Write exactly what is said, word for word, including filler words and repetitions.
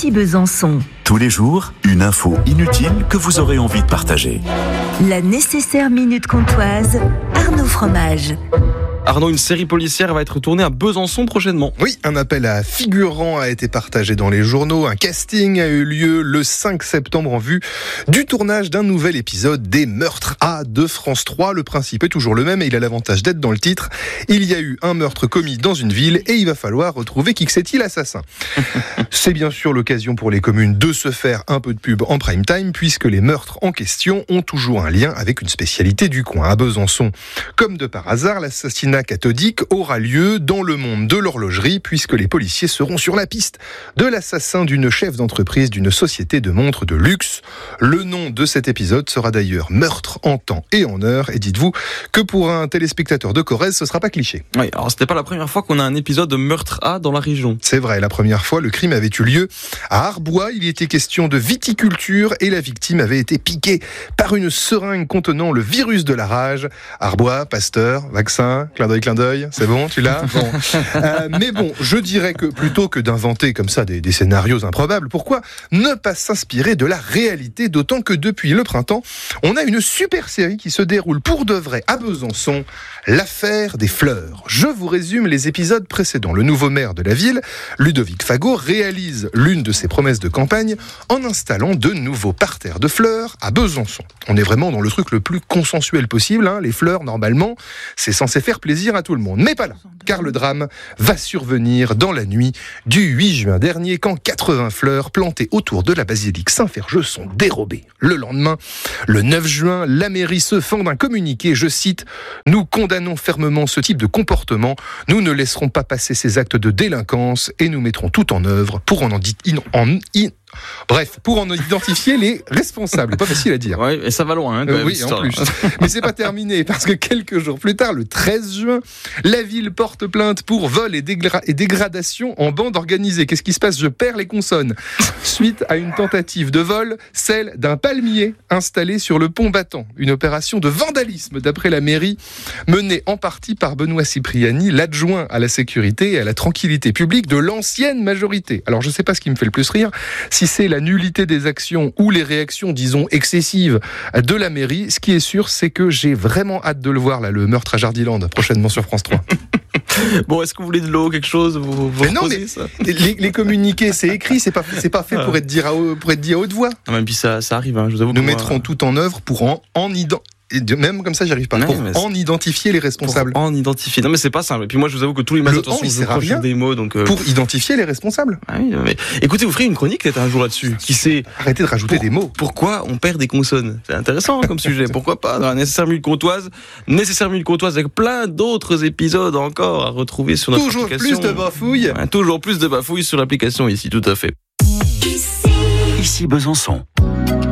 Ici Besançon. Tous les jours, une info inutile que vous aurez envie de partager. La nécessaire minute comtoise, Arnaud Fromage. Arnaud, une série policière va être tournée à Besançon prochainement. Oui, un appel à figurants a été partagé dans les journaux. Un casting a eu lieu le cinq septembre en vue du tournage d'un nouvel épisode des Meurtres A de France trois. Le principe est toujours le même et il a l'avantage d'être dans le titre. Il y a eu un meurtre commis dans une ville et il va falloir retrouver qui que c'est-il l'assassin. C'est bien sûr l'occasion pour les communes de se faire un peu de pub en prime time puisque les meurtres en question ont toujours un lien avec une spécialité du coin. À Besançon, comme de par hasard, l'assassinat cathodique aura lieu dans le monde de l'horlogerie puisque les policiers seront sur la piste de l'assassin d'une chef d'entreprise d'une société de montres de luxe. Le nom de cet épisode sera d'ailleurs Meurtre en temps et en heure. Et dites-vous que pour un téléspectateur de Corrèze, ce sera pas cliché. Oui, alors c'était pas la première fois qu'on a un épisode de Meurtre A dans la région. C'est vrai, la première fois, le crime avait eu lieu à Arbois. Il y était question de viticulture et la victime avait été piquée par une seringue contenant le virus de la rage. Arbois, Pasteur, vaccin, clin d'œil, clin d'œil, c'est bon, tu l'as bon. euh, Mais bon, je dirais que plutôt que d'inventer comme ça des, des scénarios improbables, pourquoi ne pas s'inspirer de la réalité, d'autant que depuis le printemps, on a une super série qui se déroule pour de vrai à Besançon, l'affaire des fleurs. Je vous résume les épisodes précédents. Le nouveau maire de la ville, Ludovic Fagot, réalise l'une de ses promesses de campagne en installant de nouveaux parterres de fleurs à Besançon. On est vraiment dans le truc le plus consensuel possible, hein. Les fleurs, normalement, c'est censé faire plaisir à tout le monde. Mais pas là, car le drame va survenir dans la nuit du huit juin dernier, quand quatre-vingts fleurs plantées autour de la basilique Saint-Ferjeux sont dérobées. Le lendemain, le neuf juin, la mairie se fend d'un communiqué, je cite, « Nous condamnons fermement ce type de comportement, nous ne laisserons pas passer ces actes de délinquance et nous mettrons tout en œuvre pour en... en, en, en Bref, pour en identifier les responsables. Pas facile à dire. Ouais, et ça va loin, hein, quand euh, même, oui, en plus. Mais c'est pas terminé, parce que quelques jours plus tard, le treize juin, la ville porte plainte pour vol et, dégra- et dégradation en bande organisée. Qu'est-ce qui se passe ? Je perds les consonnes. Suite à une tentative de vol, celle d'un palmier installé sur le pont battant. Une opération de vandalisme, d'après la mairie, menée en partie par Benoît Cipriani, l'adjoint à la sécurité et à la tranquillité publique de l'ancienne majorité. Alors, je sais pas ce qui me fait le plus rire, si c'est la nullité des actions ou les réactions, disons, excessives de la mairie. Ce qui est sûr, c'est que j'ai vraiment hâte de le voir, là, le meurtre à Jardiland, prochainement sur France trois. Bon, est-ce que vous voulez de l'eau, quelque chose vous, vous mais non, mais ça les, les communiqués, c'est écrit, c'est pas, c'est pas fait pour être dit à, pour être dit à haute voix. Ah, même puis ça, ça arrive, hein, je vous avoue. Nous moi, mettrons tout en œuvre pour en, en identifier. Et de, même comme ça, j'y arrive pas. Non, pour mais en identifier les responsables. Pour en identifier. Non, mais c'est pas simple. Et puis moi, je vous avoue que tous les matins, attention, je crois sur des mots, donc. Euh... Pour identifier les responsables. Ah oui, mais écoutez, vous ferez une chronique peut-être un jour là-dessus. Qui sait. Arrêtez de rajouter pour... des mots. Pourquoi on perd des consonnes ? C'est intéressant comme sujet. Pourquoi pas ? Dans la nécessaire minute comtoise, nécessaire minute comtoise avec plein d'autres épisodes encore à retrouver sur notre toujours application. Toujours plus de bafouilles. Ouais, toujours plus de bafouilles sur l'application ici, tout à fait. Ici Besançon.